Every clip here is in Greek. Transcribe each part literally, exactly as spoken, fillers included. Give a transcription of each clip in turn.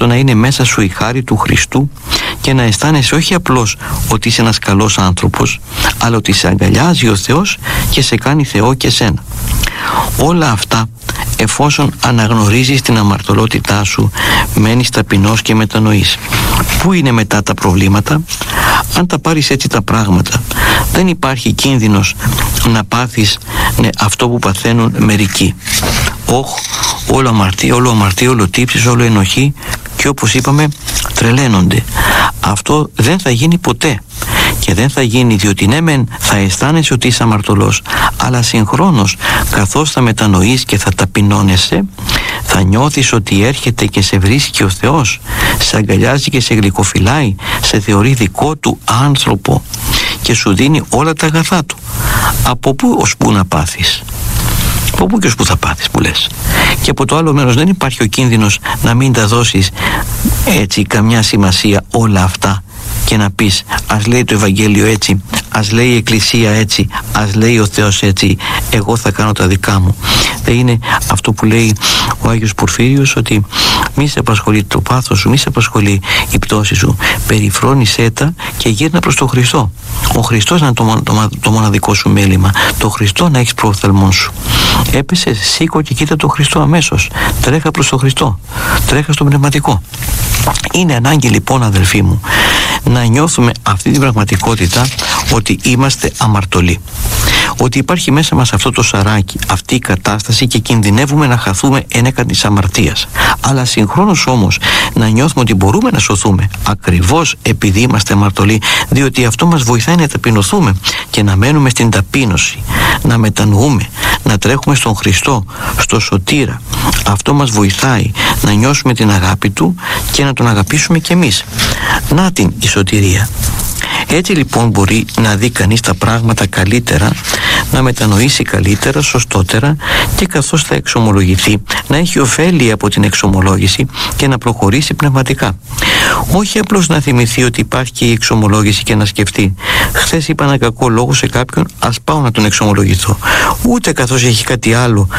στο να είναι μέσα σου η χάρη του Χριστού και να αισθάνεσαι όχι απλώς ότι είσαι ένας καλός άνθρωπος, αλλά ότι σε αγκαλιάζει ο Θεός και σε κάνει Θεό και σένα. Όλα αυτά εφόσον αναγνωρίζεις την αμαρτωλότητά σου, μένεις ταπεινός και μετανοείς. Πού είναι μετά τα προβλήματα? Αν τα πάρεις έτσι τα πράγματα, δεν υπάρχει κίνδυνος να πάθεις ναι, αυτό που παθαίνουν μερικοί. Όχ, όλο αμαρτία, όλο αμαρτία, όλο τύψεις, όλο ενοχή, και όπως είπαμε τρελαίνονται. Αυτό δεν θα γίνει ποτέ. Και δεν θα γίνει διότι ναι μεν θα αισθάνεσαι ότι είσαι αμαρτωλός, αλλά συγχρόνως καθώς θα μετανοείς και θα ταπεινώνεσαι, θα νιώθεις ότι έρχεται και σε βρίσκει ο Θεός, σε αγκαλιάζει και σε γλυκοφυλάει, σε θεωρεί δικό του άνθρωπο και σου δίνει όλα τα αγαθά του. Από πού ως πού να πάθεις? Από πού και ως πού θα πάθεις που λες? Και από το άλλο μέρος δεν υπάρχει ο κίνδυνος να μην τα δώσεις έτσι καμιά σημασία όλα αυτά και να πεις ας λέει το Ευαγγέλιο έτσι, ας λέει η Εκκλησία έτσι, ας λέει ο Θεός έτσι, εγώ θα κάνω τα δικά μου. Δεν είναι αυτό που λέει ο Άγιος Πορφύριος, ότι μη σε απασχολεί το πάθος σου, μη σε απασχολεί η πτώση σου, περιφρόνησέ τα και γύρνα προς τον Χριστό. Ο Χριστός να είναι το, το, το μοναδικό σου μέλημα, το Χριστό να έχεις προοφθαλμόν σου. Έπεσε, σήκω και κοίτα τον Χριστό αμέσως, τρέχα προς τον Χριστό, τρέχα στο πνευματικό. Είναι ανάγκη λοιπόν, αδελφοί μου, να νιώθουμε αυτή την πραγματικότητα ότι είμαστε αμαρτωλοί, ότι υπάρχει μέσα μας αυτό το σαράκι, αυτή η κατάσταση και κινδυνεύουμε να χαθούμε ένεκα της αμαρτίας, αλλά συγχρόνως όμως να νιώθουμε ότι μπορούμε να σωθούμε ακριβώς επειδή είμαστε αμαρτωλοί, διότι αυτό μας βοηθάει να ταπεινωθούμε και να μένουμε στην ταπείνωση, να μετανοούμε, να τρέχουμε στον Χριστό, στο Σωτήρα. Αυτό μας βοηθάει να νιώσουμε την αγάπη Του και να Τον αγαπήσουμε κι εμείς. Να την η σωτηρία. Έτσι λοιπόν μπορεί να δει κανείς τα πράγματα καλύτερα, να μετανοήσει καλύτερα, σωστότερα, και καθώς θα εξομολογηθεί να έχει ωφέλη από την εξομολόγηση και να προχωρήσει πνευματικά. Όχι απλώς να θυμηθεί ότι υπάρχει και η εξομολόγηση και να σκεφτεί χθες είπα ένα κακό λόγο σε κάποιον, ας πάω να τον εξομολογηθώ. Ούτε καθώς έχει κάτι άλλο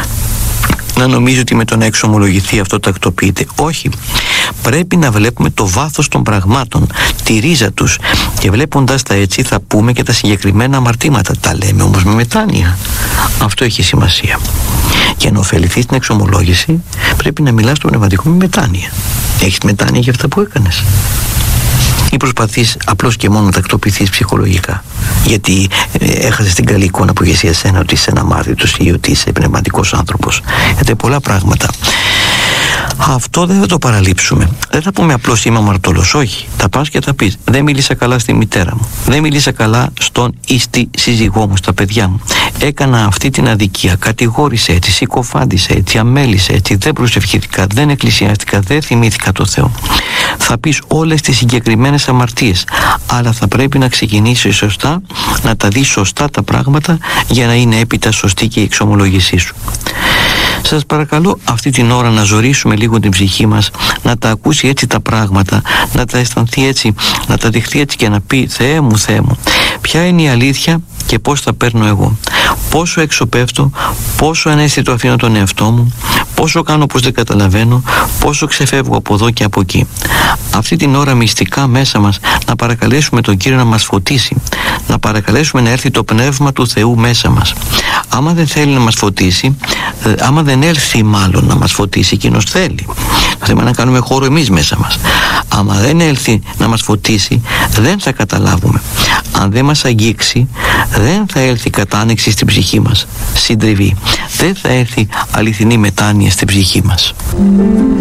να νομίζει ότι με το να εξομολογηθεί αυτό τακτοποιείται. Όχι. Πρέπει να βλέπουμε το βάθος των πραγμάτων, τη ρίζα τους, και βλέποντας τα έτσι θα πούμε και τα συγκεκριμένα αμαρτήματα. Τα λέμε όμως με μετάνοια. Αυτό έχει σημασία. Για να ωφεληθείς στην εξομολόγηση πρέπει να μιλάς στο πνευματικό με μετάνοια. Έχεις μετάνοια για αυτά που έκανες? Ή προσπαθείς απλώς και μόνο να τακτοποιηθείς ψυχολογικά, γιατί ε, έχασες την καλή εικόνα που έχει εσένα ότι είσαι αναμάρτητος ή ότι είσαι πνευματικός άνθρωπος? Γιατί πολλά πράγματα. Αυτό δεν θα το παραλείψουμε. Δεν θα πούμε απλώς είμαι αμαρτωλός. Όχι. Θα πας και θα πεις δεν μίλησα καλά στη μητέρα μου, δεν μίλησα καλά στον ή στη σύζυγό μου, στα παιδιά μου. Έκανα αυτή την αδικία, κατηγόρησε έτσι, συκοφάντησε έτσι, αμέλησε έτσι, δεν προσευχήθηκα, δεν εκκλησιάστηκα, δεν θυμήθηκα το Θεό. Θα πεις όλες τις συγκεκριμένες αμαρτίες, αλλά θα πρέπει να ξεκινήσεις σωστά, να τα δεις σωστά τα πράγματα για να είναι έπειτα σωστή και η εξομολόγησή σου. Σας παρακαλώ αυτή την ώρα να ζωρίσουμε λίγο την ψυχή μας, να τα ακούσει έτσι τα πράγματα, να τα αισθανθεί έτσι, να τα δεχθεί έτσι και να πει Θεέ μου, Θεέ μου, ποια είναι η αλήθεια και πώς τα παίρνω εγώ, πόσο έξω πέφτω, πόσο ανέστητο αφήνω τον εαυτό μου, πόσο κάνω πως δεν καταλαβαίνω, πόσο ξεφεύγω από εδώ και από εκεί. Αυτή την ώρα μυστικά μέσα μας να παρακαλέσουμε τον Κύριο να μας φωτίσει, να παρακαλέσουμε να έρθει το Πνεύμα του Θεού μέσα μας. Άμα δεν θέλει να μας φωτίσει, άμα δεν έλθει μάλλον να μας φωτίσει, εκείνος θέλει. Το θέμα είναι να κάνουμε χώρο εμείς μέσα μας. Άμα δεν έλθει να μας φωτίσει, δεν θα καταλάβουμε. Αν δεν μας αγγίξει, δεν θα έλθει κατάνοιξη στην ψυχή μας, συντριβή. Δεν θα έρθει αληθινή μετάνοια στην ψυχή μας.